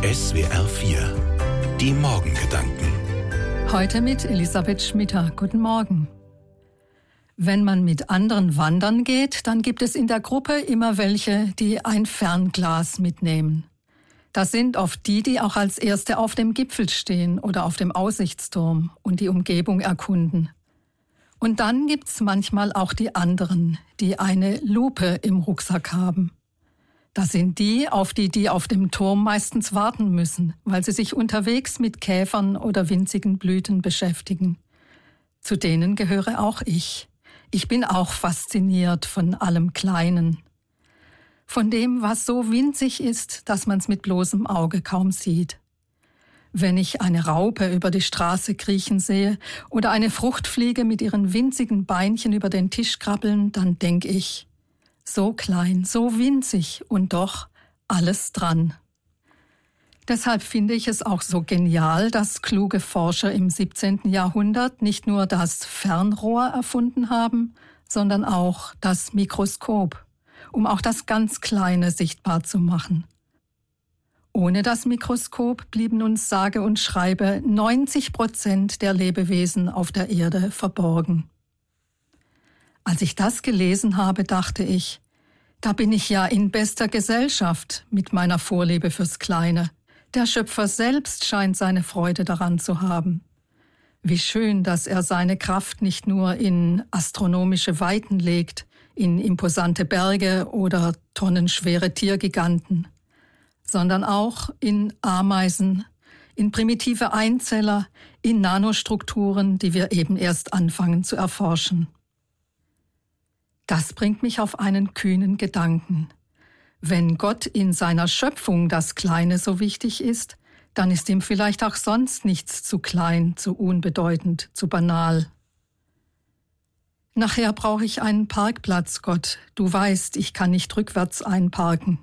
SWR 4. Die Morgengedanken. Heute mit Elisabeth Schmitter. Guten Morgen. Wenn man mit anderen wandern geht, dann gibt es in der Gruppe immer welche, die ein Fernglas mitnehmen. Das sind oft die, die auch als Erste auf dem Gipfel stehen oder auf dem Aussichtsturm und die Umgebung erkunden. Und dann gibt's manchmal auch die anderen, die eine Lupe im Rucksack haben. Das sind die auf dem Turm meistens warten müssen, weil sie sich unterwegs mit Käfern oder winzigen Blüten beschäftigen. Zu denen gehöre auch ich. Ich bin auch fasziniert von allem Kleinen. Von dem, was so winzig ist, dass man es mit bloßem Auge kaum sieht. Wenn ich eine Raupe über die Straße kriechen sehe oder eine Fruchtfliege mit ihren winzigen Beinchen über den Tisch krabbeln, dann denke ich, so klein, so winzig und doch alles dran. Deshalb finde ich es auch so genial, dass kluge Forscher im 17. Jahrhundert nicht nur das Fernrohr erfunden haben, sondern auch das Mikroskop, um auch das ganz Kleine sichtbar zu machen. Ohne das Mikroskop blieben uns sage und schreibe 90% der Lebewesen auf der Erde verborgen. Als ich das gelesen habe, dachte ich, da bin ich ja in bester Gesellschaft mit meiner Vorliebe fürs Kleine. Der Schöpfer selbst scheint seine Freude daran zu haben. Wie schön, dass er seine Kraft nicht nur in astronomische Weiten legt, in imposante Berge oder tonnenschwere Tiergiganten, sondern auch in Ameisen, in primitive Einzeller, in Nanostrukturen, die wir eben erst anfangen zu erforschen. Das bringt mich auf einen kühnen Gedanken. Wenn Gott in seiner Schöpfung das Kleine so wichtig ist, dann ist ihm vielleicht auch sonst nichts zu klein, zu unbedeutend, zu banal. Nachher brauche ich einen Parkplatz, Gott. Du weißt, ich kann nicht rückwärts einparken.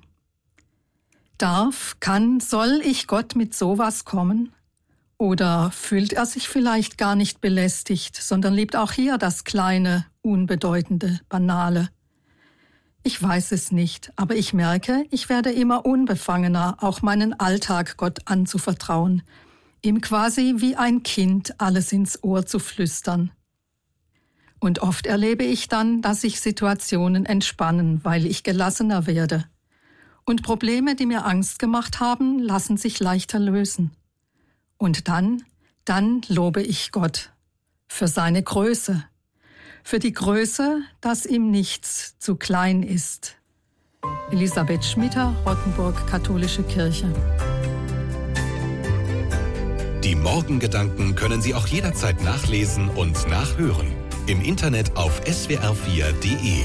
Soll ich Gott mit sowas kommen? Oder fühlt er sich vielleicht gar nicht belästigt, sondern liebt auch hier das Kleine, Unbedeutende, Banale? Ich weiß es nicht, aber ich merke, ich werde immer unbefangener, auch meinen Alltag Gott anzuvertrauen, ihm quasi wie ein Kind alles ins Ohr zu flüstern. Und oft erlebe ich dann, dass sich Situationen entspannen, weil ich gelassener werde. Und Probleme, die mir Angst gemacht haben, lassen sich leichter lösen. Und dann lobe ich Gott für seine Größe, für die Größe, dass ihm nichts zu klein ist. Elisabeth Schmitter, Rottenburg, Katholische Kirche. Die Morgengedanken können Sie auch jederzeit nachlesen und nachhören. Im Internet auf swr4.de.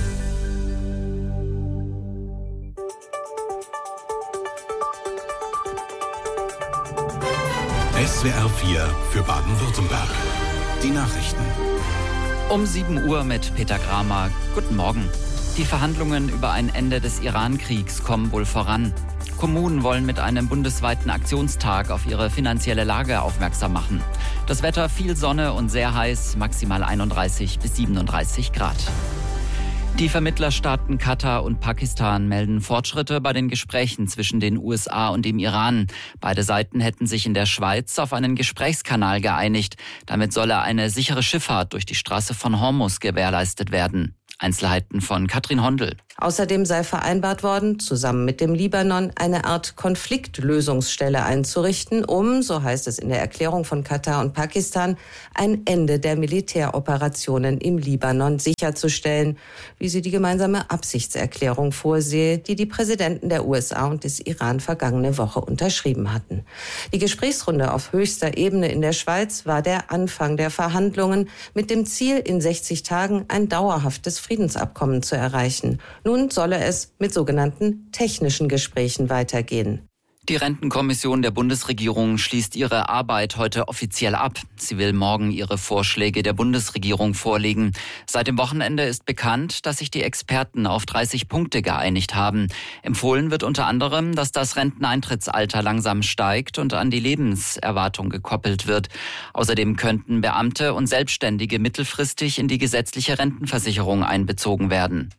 SWR 4 für Baden-Württemberg. Die Nachrichten. Um 7 Uhr mit Peter Kramer. Guten Morgen. Die Verhandlungen über ein Ende des Iran-Kriegs kommen wohl voran. Kommunen wollen mit einem bundesweiten Aktionstag auf ihre finanzielle Lage aufmerksam machen. Das Wetter viel Sonne und sehr heiß, maximal 31 bis 37 Grad. Die Vermittlerstaaten Katar und Pakistan melden Fortschritte bei den Gesprächen zwischen den USA und dem Iran. Beide Seiten hätten sich in der Schweiz auf einen Gesprächskanal geeinigt. Damit solle eine sichere Schifffahrt durch die Straße von Hormuz gewährleistet werden. Einzelheiten von Katrin Hondel. Außerdem sei vereinbart worden, zusammen mit dem Libanon eine Art Konfliktlösungsstelle einzurichten, um, so heißt es in der Erklärung von Katar und Pakistan, ein Ende der Militäroperationen im Libanon sicherzustellen, wie sie die gemeinsame Absichtserklärung vorsehe, die die Präsidenten der USA und des Iran vergangene Woche unterschrieben hatten. Die Gesprächsrunde auf höchster Ebene in der Schweiz war der Anfang der Verhandlungen mit dem Ziel, in 60 Tagen ein dauerhaftes Friedensabkommen zu erreichen. Nun solle es mit sogenannten technischen Gesprächen weitergehen. Die Rentenkommission der Bundesregierung schließt ihre Arbeit heute offiziell ab. Sie will morgen ihre Vorschläge der Bundesregierung vorlegen. Seit dem Wochenende ist bekannt, dass sich die Experten auf 30 Punkte geeinigt haben. Empfohlen wird unter anderem, dass das Renteneintrittsalter langsam steigt und an die Lebenserwartung gekoppelt wird. Außerdem könnten Beamte und Selbstständige mittelfristig in die gesetzliche Rentenversicherung einbezogen werden.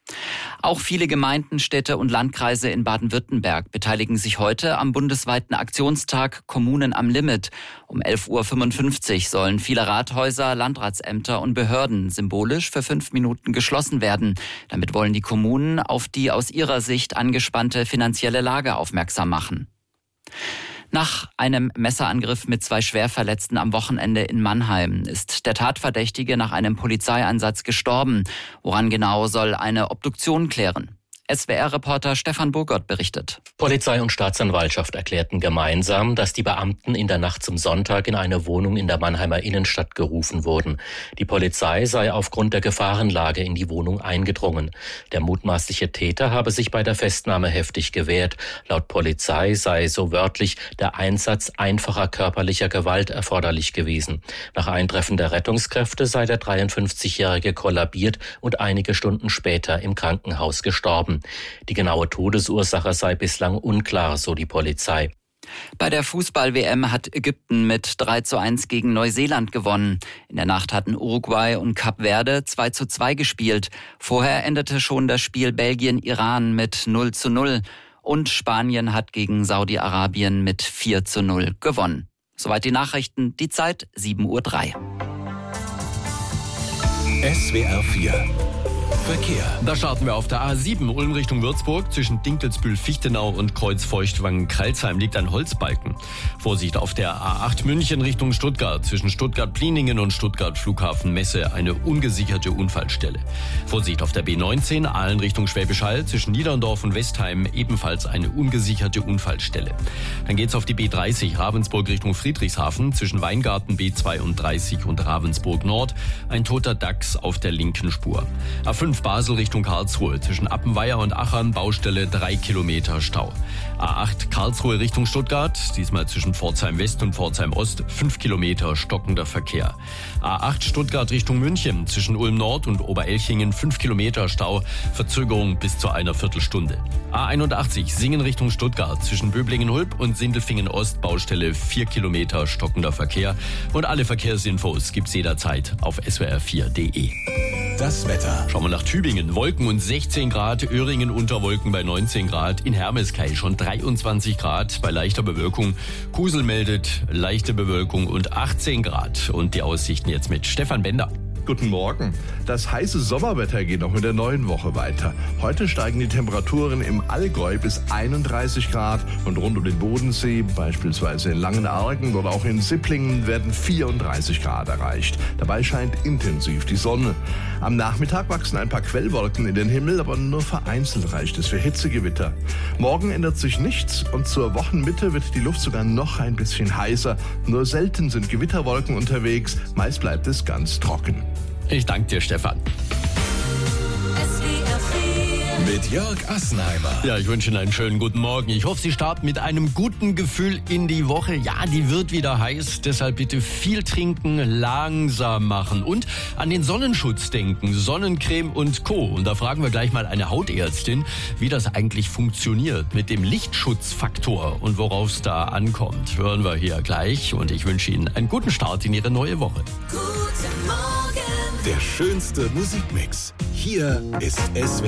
Auch viele Gemeinden, Städte und Landkreise in Baden-Württemberg beteiligen sich heute am bundesweiten Aktionstag Kommunen am Limit. Um 11.55 Uhr sollen viele Rathäuser, Landratsämter und Behörden symbolisch für 5 Minuten geschlossen werden. Damit wollen die Kommunen auf die aus ihrer Sicht angespannte finanzielle Lage aufmerksam machen. Nach einem Messerangriff mit 2 Schwerverletzten am Wochenende in Mannheim ist der Tatverdächtige nach einem Polizeieinsatz gestorben. Woran genau soll eine Obduktion klären? SWR-Reporter Stefan Burgott berichtet. Polizei und Staatsanwaltschaft erklärten gemeinsam, dass die Beamten in der Nacht zum Sonntag in eine Wohnung in der Mannheimer Innenstadt gerufen wurden. Die Polizei sei aufgrund der Gefahrenlage in die Wohnung eingedrungen. Der mutmaßliche Täter habe sich bei der Festnahme heftig gewehrt. Laut Polizei sei so wörtlich der Einsatz einfacher körperlicher Gewalt erforderlich gewesen. Nach Eintreffen der Rettungskräfte sei der 53-Jährige kollabiert und einige Stunden später im Krankenhaus gestorben. Die genaue Todesursache sei bislang unklar, so die Polizei. Bei der Fußball-WM hat Ägypten mit 3:1 gegen Neuseeland gewonnen. In der Nacht hatten Uruguay und Kap Verde 2:2 gespielt. Vorher endete schon das Spiel Belgien-Iran mit 0:0. Und Spanien hat gegen Saudi-Arabien mit 4:0 gewonnen. Soweit die Nachrichten, die Zeit 7:03 Uhr. SWR 4 Verkehr. Da starten wir auf der A7 Ulm Richtung Würzburg. Zwischen Dinkelsbühl-Fichtenau und Kreuz-Feuchtwangen-Kralsheim liegt ein Holzbalken. Vorsicht auf der A8 München Richtung Stuttgart. Zwischen Stuttgart-Pliningen und Stuttgart-Flughafen-Messe eine ungesicherte Unfallstelle. Vorsicht auf der B19 Aalen Richtung Schwäbisch Hall. Zwischen Niederndorf und Westheim ebenfalls eine ungesicherte Unfallstelle. Dann geht's auf die B30 Ravensburg Richtung Friedrichshafen. Zwischen Weingarten B32 und Ravensburg Nord ein toter Dachs auf der linken Spur. A5 Basel Richtung Karlsruhe. Zwischen Appenweier und Achern Baustelle 3 Kilometer Stau. A8 Karlsruhe Richtung Stuttgart. Diesmal zwischen Pforzheim West und Pforzheim Ost 5 Kilometer stockender Verkehr. A8 Stuttgart Richtung München. Zwischen Ulm Nord und Oberelchingen 5 Kilometer Stau. Verzögerung bis zu einer Viertelstunde. A81 Singen Richtung Stuttgart. Zwischen Böblingen-Hulb und Sindelfingen Ost Baustelle 4 Kilometer stockender Verkehr. Und alle Verkehrsinfos gibt's jederzeit auf swr4.de. Das Wetter. Schauen wir nach Tübingen. Wolken und 16 Grad. Öhringen unter Wolken bei 19 Grad. In Hermeskei schon 23 Grad bei leichter Bewölkung. Kusel meldet leichte Bewölkung und 18 Grad. Und die Aussichten jetzt mit Stefan Bender. Guten Morgen. Das heiße Sommerwetter geht noch mit der neuen Woche weiter. Heute steigen die Temperaturen im Allgäu bis 31 Grad und rund um den Bodensee, beispielsweise in Langenargen oder auch in Sipplingen, werden 34 Grad erreicht. Dabei scheint intensiv die Sonne. Am Nachmittag wachsen ein paar Quellwolken in den Himmel, aber nur vereinzelt reicht es für Hitzegewitter. Morgen ändert sich nichts und zur Wochenmitte wird die Luft sogar noch ein bisschen heißer. Nur selten sind Gewitterwolken unterwegs, meist bleibt es ganz trocken. Ich danke dir, Stefan. Mit Jörg Assenheimer. Ja, ich wünsche Ihnen einen schönen guten Morgen. Ich hoffe, Sie starten mit einem guten Gefühl in die Woche. Ja, die wird wieder heiß, deshalb bitte viel trinken, langsam machen und an den Sonnenschutz denken, Sonnencreme und Co. Und da fragen wir gleich mal eine Hautärztin, wie das eigentlich funktioniert mit dem Lichtschutzfaktor und worauf es da ankommt. Hören wir hier gleich und ich wünsche Ihnen einen guten Start in Ihre neue Woche. Der schönste Musikmix. Hier ist SWR.